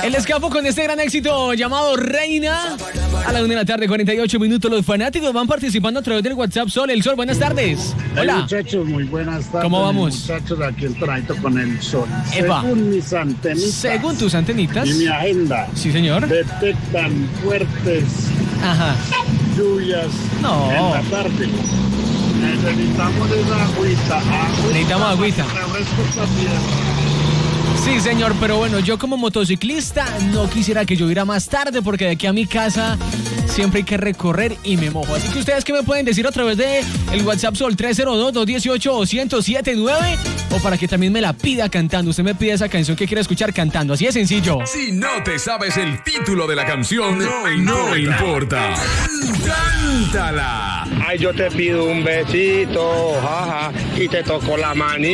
El escapo con este gran éxito llamado Reina. A la 1:48 p.m. Los fanáticos van participando a través del WhatsApp. El Sol, buenas tardes. Hola. Muchachos, muy buenas tardes. ¿Cómo vamos? Muchachos, aquí el tonadito con el Sol. Epa. Según mis antenitas. Según tus antenitas. Y mi agenda. Sí, señor. Detectan fuertes lluvias en la tarde. Necesitamos esa agüita. Necesitamos agüita. Refresco esta tierra. Sí, señor, pero bueno, yo como motociclista no quisiera que lloviera más tarde porque de aquí a mi casa siempre hay que recorrer y me mojo. Así que ustedes, ¿qué me pueden decir a través de el WhatsApp Sol 302-218-1079 o para que también me la pida cantando? Usted me pide esa canción que quiere escuchar cantando, así de sencillo. Si no te sabes el título de la canción, no importa. ¡Cántala! Ay, yo te pido un besito, jaja, y te toco la manita.